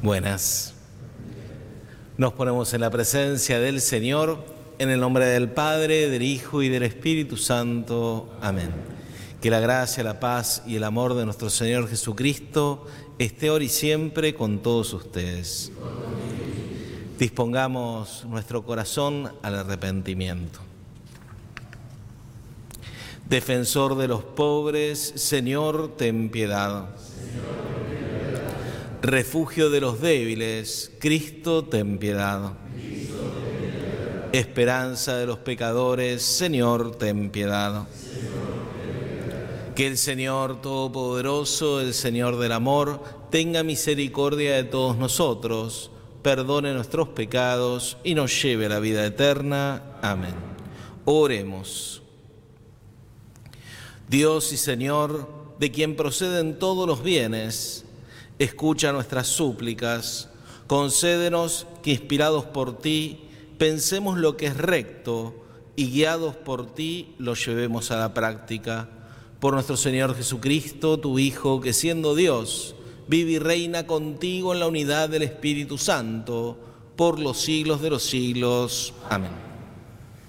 Buenas. Nos ponemos en la presencia del Señor, en el nombre del Padre, del Hijo y del Espíritu Santo. Amén. Que la gracia, la paz y el amor de nuestro Señor Jesucristo esté hoy y siempre con todos ustedes. Dispongamos nuestro corazón al arrepentimiento. Defensor de los pobres, Señor, ten piedad. Refugio de los débiles, Cristo, ten piedad. Esperanza de los pecadores, Señor, ten piedad. Que el Señor Todopoderoso, el Señor del amor, tenga misericordia de todos nosotros, perdone nuestros pecados y nos lleve a la vida eterna. Amén. Oremos. Dios y Señor, de quien proceden todos los bienes, escucha nuestras súplicas, concédenos que, inspirados por ti, pensemos lo que es recto y, guiados por ti, lo llevemos a la práctica. Por nuestro Señor Jesucristo, tu Hijo, que siendo Dios, vive y reina contigo en la unidad del Espíritu Santo, por los siglos de los siglos. Amén.